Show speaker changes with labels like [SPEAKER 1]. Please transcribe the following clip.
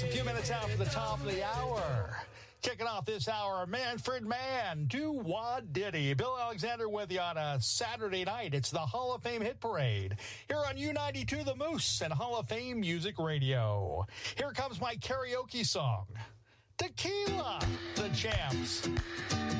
[SPEAKER 1] Just a few minutes after the top of the hour. Kicking off this hour, Manfred Mann, Do Wah Diddy. Bill Alexander with you on a Saturday night. It's the Hall of Fame Hit Parade here on U92 The Moose and Hall of Fame Music Radio. Here comes my karaoke song, Tequila, the Champs.